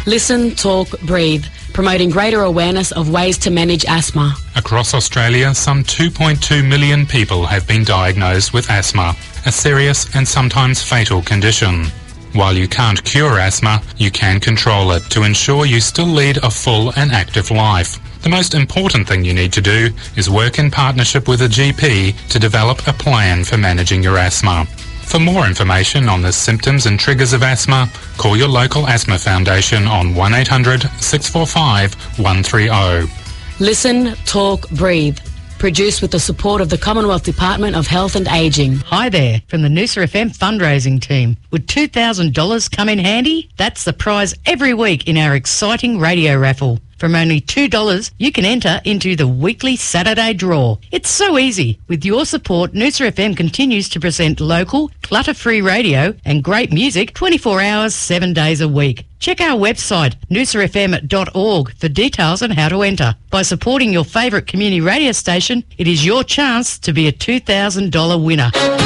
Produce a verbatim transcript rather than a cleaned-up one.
Listen, Talk, Breathe, promoting greater awareness of ways to manage asthma. Across Australia, some two point two million people have been diagnosed with asthma, a serious and sometimes fatal condition. While you can't cure asthma, you can control it to ensure you still lead a full and active life. The most important thing you need to do is work in partnership with a G P to develop a plan for managing your asthma. For more information on the symptoms and triggers of asthma, call your local asthma foundation on one eight hundred six four five one three zero. Listen, Talk, Breathe. Produced with the support of the Commonwealth Department of Health and Ageing. Hi there, from the Noosa F M fundraising team. Would two thousand dollars come in handy? That's the prize every week in our exciting radio raffle. From only two dollars, you can enter into the weekly Saturday draw. It's so easy. With your support, Noosa F M continues to present local, clutter-free radio and great music twenty-four hours, seven days a week. Check our website, noosa f m dot org, for details on how to enter. By supporting your favourite community radio station, it is your chance to be a two thousand dollars winner.